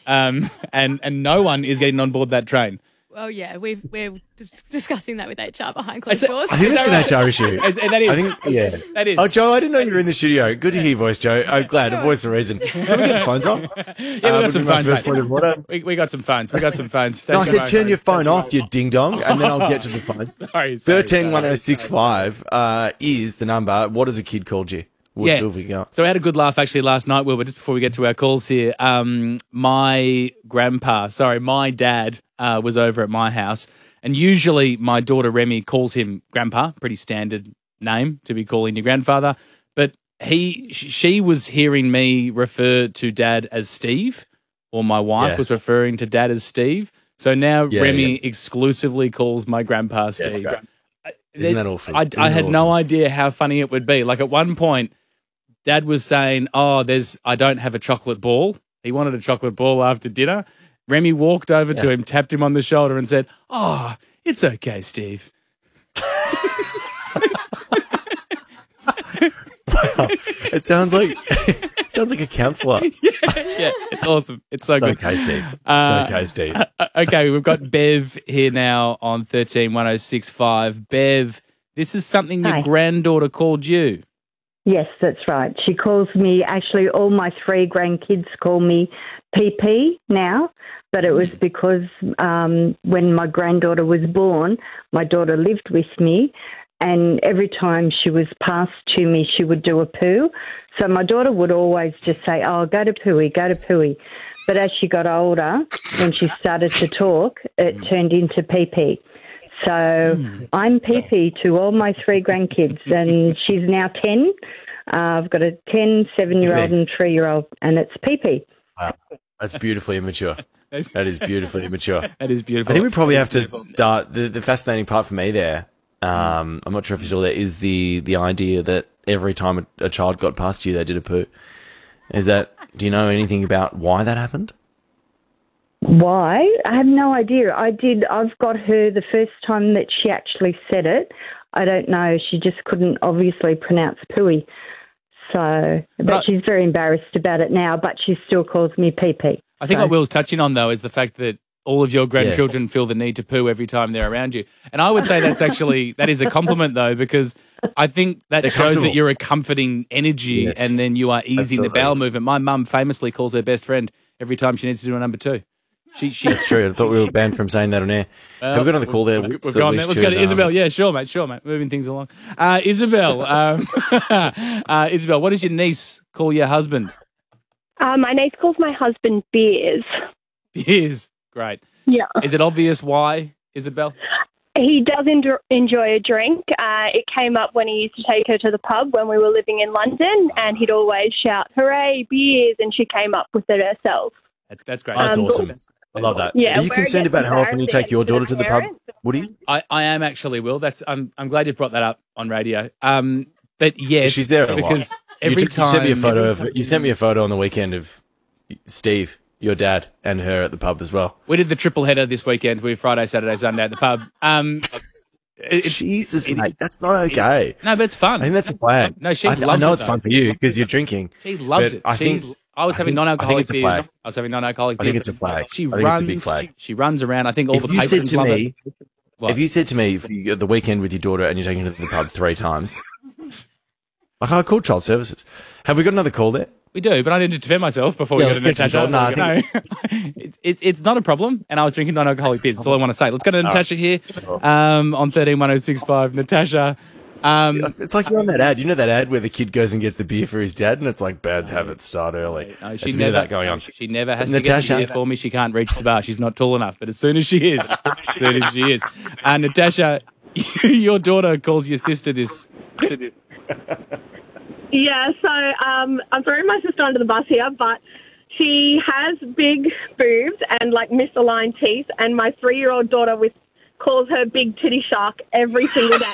and no one is getting on board that train. Well, yeah, we're discussing that with HR behind closed doors. I think that's an HR issue. That is. I think, yeah. That is. Oh, Joe, I didn't know you were in the studio. Good to hear your voice, Joe. I'm glad. A voice of reason. Can we get the phones off? Yeah, we got some phones, first mate. point of order. We got some phones. No, I said turn your phone off, you ding-dong, and then I'll get to the phones. Sorry. 131065 is the number. What has a kid called you? What's Sylvie got? So we had a good laugh actually last night, Will, but just before we get to our calls here, my dad was over at my house, and usually my daughter Remy calls him Grandpa, pretty standard name to be calling your grandfather, but she was hearing me refer to Dad as Steve, or my wife was referring to Dad as Steve, so now Remy exclusively calls my grandpa Steve. Isn't that awful? I had no idea how funny it would be. Like at one point, Dad was saying, I don't have a chocolate ball. He wanted a chocolate ball after dinner. Remy walked over to him, tapped him on the shoulder and said, it's okay, Steve. Wow. It sounds like a counsellor. Yeah, it's awesome. It's so good. Okay, Steve. It's okay, Steve. Okay, we've got Bev here now on 131065. Bev, this is something your granddaughter called you. Yes, that's right. She calls me, actually all my 3 grandkids call me PP now, but it was because when my granddaughter was born, my daughter lived with me, and every time she was passed to me, she would do a poo. So my daughter would always just say, go to pooey, go to pooey. But as she got older, when she started to talk, it turned into PP. So I'm PP to all my 3 grandkids, and she's now 10. I've got a 10, 7-year-old and 3-year-old, and it's PP. Wow. That's beautifully immature. That is beautifully immature. That is beautiful. I think we probably have to start, the fascinating part for me there, I'm not sure if you saw that, is the idea that every time a child got past you, they did a poo. Do you know anything about why that happened? Why? I have no idea. I've got her the first time that she actually said it. I don't know. She just couldn't obviously pronounce pooey. So, but she's very embarrassed about it now, but she still calls me PP. I think what Will's touching on, though, is the fact that all of your grandchildren feel the need to poo every time they're around you. And I would say that is a compliment, though, because I think that shows that you're a comforting energy and then you are easing the bowel movement. My mum famously calls her best friend every time she needs to do a number 2. That's true. I thought we were banned from saying that on air. Have we got another call there? We've gone there. Let's go to Isabel. Yeah, sure, mate. Moving things along. Isabel, Isabel, what does your niece call your husband? My niece calls my husband Beers. Beers. Great. Yeah. Is it obvious why, Isabel? He does enjoy a drink. It came up when he used to take her to the pub when we were living in London, and he'd always shout, "Hooray, beers!" and she came up with it herself. That's great. That's awesome. I love that. Yeah, are you concerned about how often you take your daughter to the pub, Woody? I am actually, Will. I'm glad you brought that up on radio. But yes, she's there because every time you sent me a photo on the weekend of Steve, your dad, and her at the pub as well. We did the triple header this weekend. We Friday, Saturday, Sunday at the pub. Jesus, mate, that's not okay. No, but it's fun. I think that's a flag. No, she loves it. I know it's fun for you because you're drinking. She loves it. I was having non-alcoholic beers. I think it's a flag. She runs. It's a big flag. She runs around. I think all the patrons love it. If you said to me the weekend with your daughter and you're taking her to the pub 3 times, like I called child services. Have we got another call there? We do, but I need to defend myself before we go to Natasha. No, it's not a problem, and I was drinking non-alcoholic beers. That's all I want to say. Let's go to Natasha here on 131065. Natasha. It's like you're on that ad. You know that ad where the kid goes and gets the beer for his dad, and it's like bad habits start early. No, she never that going on. She never has to get the beer for me. She can't reach the bar. She's not tall enough. But as soon as she is, Natasha, your daughter calls your sister this. Yeah, so I'm throwing my sister under the bus here, but she has big boobs and like misaligned teeth, and my 3-year-old daughter calls her Big Titty Shark every single day.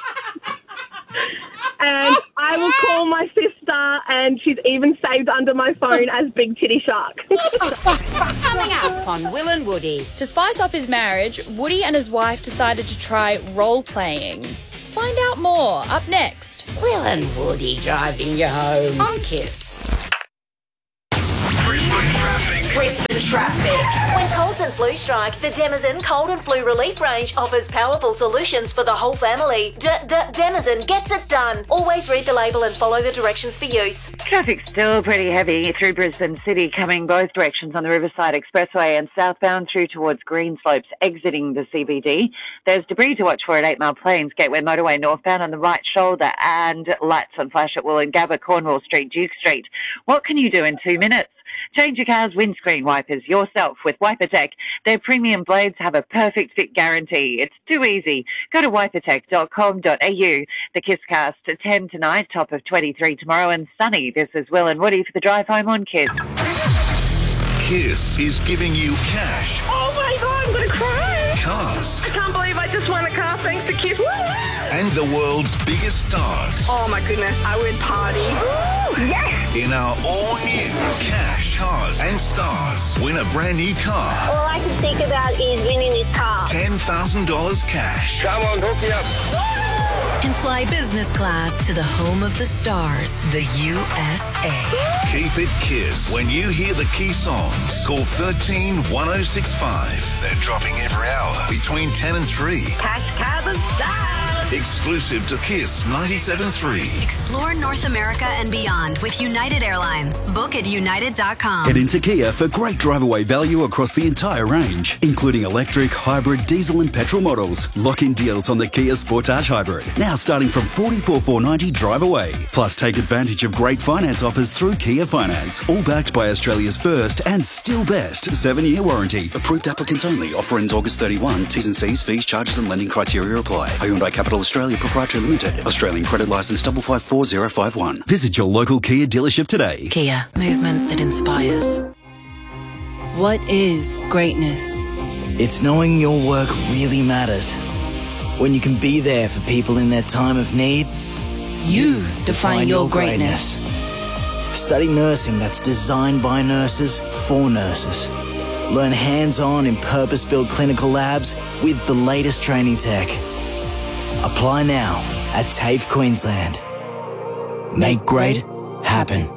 And I will call my sister, and she's even saved under my phone as Big Titty Shark. Coming up on Will and Woody. To spice up his marriage, Woody and his wife decided to try role-playing. Find out more up next. Will and Woody driving you home on Kiss. Brisbane traffic. Crisp the traffic. When colds and flu strike, the Denizen Cold and Flu Relief range offers powerful solutions for the whole family. Denizen gets it done. Always read the label and follow the directions for use. Traffic's still pretty heavy through Brisbane City, coming both directions on the Riverside Expressway and southbound through towards Greenslopes, exiting the CBD. There's debris to watch for at 8 Mile Plains, Gateway Motorway northbound on the right shoulder, and lights on flash at Wollongabba, Cornwall Street, Duke Street. What can you do in 2 minutes? Change your car's windscreen wipers yourself with WiperTech. Their premium blades have a perfect fit guarantee. It's too easy. Go to wipertech.com.au. The Kisscast at 10 tonight, top of 23 tomorrow, and sunny. This is Will and Woody for the drive home on Kiss. Kiss is giving you cash. Oh my God, I'm going to cry. Cars. I can't believe I just won a car thanks to Kiss. And the world's biggest stars. Oh my goodness, I would party. Ooh, yes. In our all-new Cash, Cars and Stars. Win a brand new car. All I can think about is winning this car. $10,000 cash. Come on, hook me up. And fly business class to the home of the stars, the USA. Keep it Kiss. When you hear the key songs, call 13 1065. They're dropping every hour between 10 and 3. Cash, cars and stars. Exclusive to Kiss 97.3. Explore North America and beyond with United Airlines. Book at united.com. Head into Kia for great drive-away value across the entire range, including electric, hybrid, diesel and petrol models. Lock-in deals on the Kia Sportage Hybrid, now starting from $44,490 drive away. Plus, take advantage of great finance offers through Kia Finance, all backed by Australia's first and still best 7-year warranty. Approved applicants only. Offer ends August 31. T's and C's, fees, charges and lending criteria apply. Hyundai Capital Australia Proprietary Limited. Australian credit licence 554051. Visit your local Kia dealership today. Kia, movement that inspires. What is greatness? It's knowing your work really matters. When you can be there for people in their time of need. You define your greatness. Study nursing that's designed by nurses for nurses. Learn hands-on in purpose-built clinical labs with the latest training tech. Apply now at TAFE Queensland. Make great happen.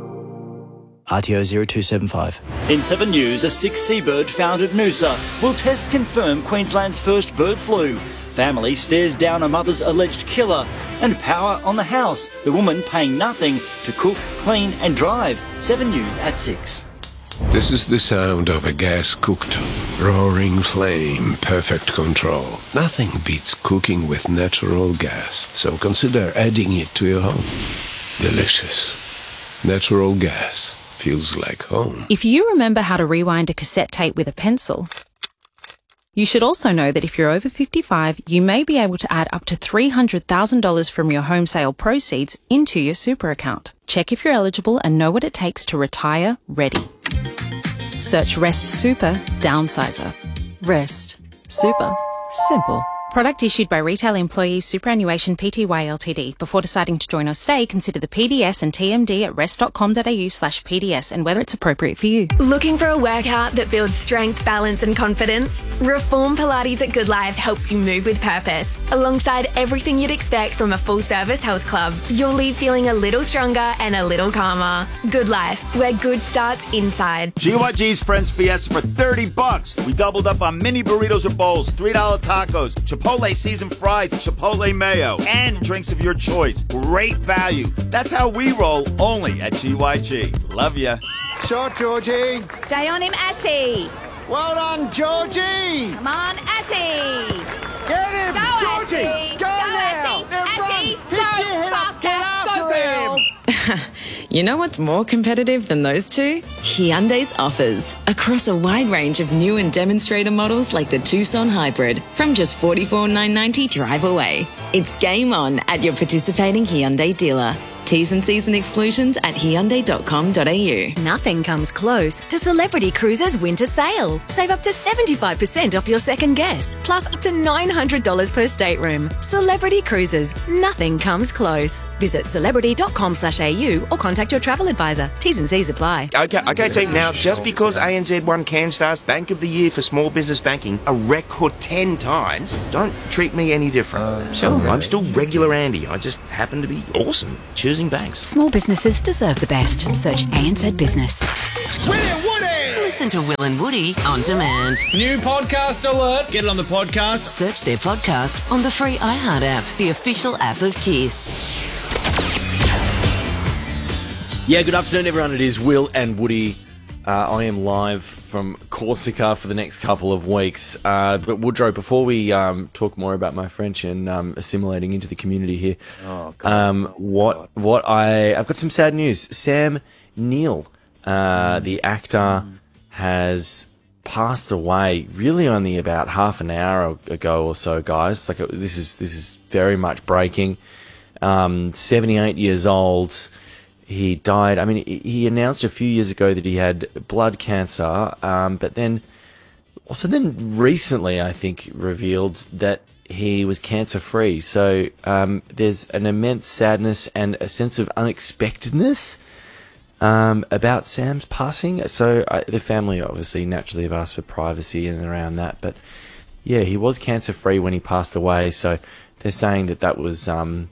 RTO 0275. In 7 News, a sick seabird found at Noosa will tests confirm Queensland's first bird flu. Family stares down a mother's alleged killer, and power on the house. The woman paying nothing to cook, clean and drive. 7 News at 6. This is the sound of a gas-cooked, roaring flame, perfect control. Nothing beats cooking with natural gas, so consider adding it to your home. Delicious. Natural gas feels like home. If you remember how to rewind a cassette tape with a pencil, you should also know that if you're over 55, you may be able to add up to $300,000 from your home sale proceeds into your super account. Check if you're eligible and know what it takes to retire ready. Search Rest Super Downsizer. Rest Super Simple. Product issued by Retail Employees Superannuation Pty Ltd. Before deciding to join or stay, consider the PDS and TMD at rest.com.au/PDS and whether it's appropriate for you. Looking for a workout that builds strength, balance and confidence? Reform Pilates at Good Life helps you move with purpose. Alongside everything you'd expect from a full-service health club, you'll leave feeling a little stronger and a little calmer. Good Life, where good starts inside. GYG's Friends Fiesta for $30. We doubled up on mini burritos or bowls, $3 tacos, Chipotle seasoned fries, Chipotle mayo, and drinks of your choice. Great value. That's how we roll, only at GYG. Love ya. Shot, Georgie. Stay on him, Ashy. Well done, Georgie. Come on, Ashy. Get him, Go, Georgie. Ashy. Go now. Ashy. Ashy. Go faster. Go, girl. You know what's more competitive than those two? Hyundai's offers. Across a wide range of new and demonstrator models like the Tucson Hybrid from just $44,990 drive away. It's game on at your participating Hyundai dealer. T's and C's and exclusions at Hyundai.com.au. Nothing comes close to Celebrity Cruises winter sale. Save up to 75% off your second guest, plus up to $900 per stateroom. Celebrity Cruises. Nothing comes close. Visit celebrity.com.au or contact your travel advisor. T's and C's apply. Okay, team. Now, just because ANZ won CanStar's Bank of the Year for Small Business Banking a record 10 times, don't treat me any different. Sure. I'm still regular Andy. I just happen to be awesome choosing banks. Small businesses deserve the best. Search ANZ Business. William Woody! listen to Will and Woody on demand. New podcast alert. Get it on the podcast. Search their podcast on the free iHeart app, the official app of Kiss. Yeah, good afternoon, everyone. It is Will and Woody. I am live from Corsica for the next couple of weeks. But Woodrow, before we talk more about my French and assimilating into the community here, I've got some sad news. Sam Neill, the actor, has passed away really only about half an hour ago or so, guys. Like this is very much breaking. 78 years old. He died. I mean, he announced a few years ago that he had blood cancer, but then recently, I think, revealed that he was cancer-free. So there's an immense sadness and a sense of unexpectedness about Sam's passing. So the family obviously naturally have asked for privacy and around that. But yeah, he was cancer-free when he passed away. So they're saying that was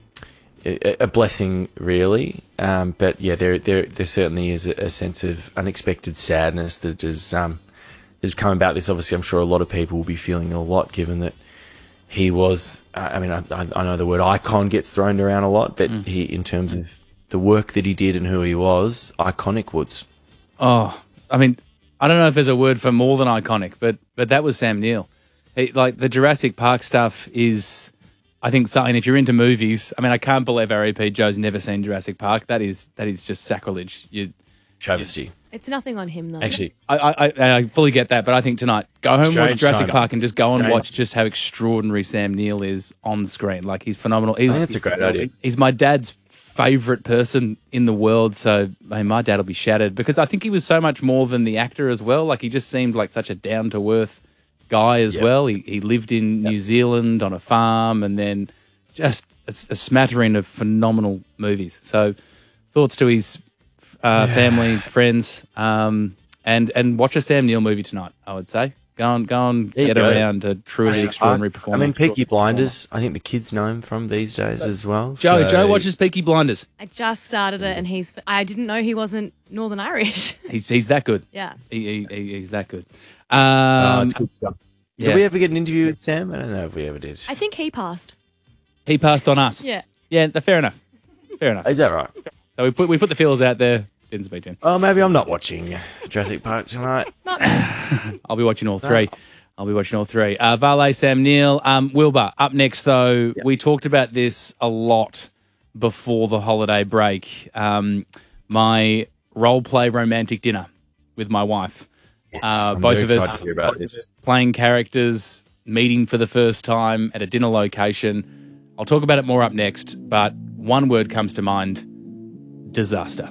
a blessing, really. But yeah, there certainly is a sense of unexpected sadness that has come about this. Obviously, I'm sure a lot of people will be feeling a lot, given that he was. I know the word icon gets thrown around a lot, but he, in terms of the work that he did and who he was, iconic, Woods. Oh, I mean, I don't know if there's a word for more than iconic, but that was Sam Neill. Like the Jurassic Park stuff is. I think so, and if you're into movies, I mean, I can't believe R.E.P. Joe's never seen Jurassic Park. That is just sacrilege. Travesty. It's nothing on him, though. Actually, I fully get that, but I think tonight, go home, watch Jurassic Park, and just go and watch just how extraordinary Sam Neill is on screen. Like, he's phenomenal. I think that's a great idea. He's my dad's favourite person in the world, so my dad will be shattered, because I think he was so much more than the actor as well. Like, he just seemed like such a down-to-earth guy as well. He lived in New Zealand on a farm, and then just a smattering of phenomenal movies. So thoughts to his family, friends, and watch a Sam Neill movie tonight, I would say. Go and get around a truly extraordinary performance. I mean, Peaky Blinders, I think the kids know him from these days as well. Joe watches Peaky Blinders. I just started it, and I didn't know he wasn't Northern Irish. He's that good. Yeah. He's that good. It's good stuff. Yeah. Did we ever get an interview with Sam? I don't know if we ever did. I think he passed. He passed on us. Yeah. Yeah, fair enough. Fair enough. Is that right? So we put the feelers out there. Didn't speak to him. Oh, maybe I'm not watching Jurassic Park tonight. It's not I'll be watching all three. Valet, Sam Neill. Wilbur, up next, though, we talked about this a lot before the holiday break. My role-play romantic dinner with my wife. Both of us to hear about this. Playing characters, meeting for the first time at a dinner location. I'll talk about it more up next, but one word comes to mind: disaster.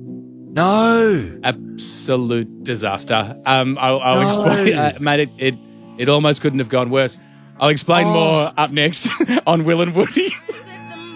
No, absolute disaster. I'll explain, mate. It almost couldn't have gone worse. I'll explain more up next on Will and Woody.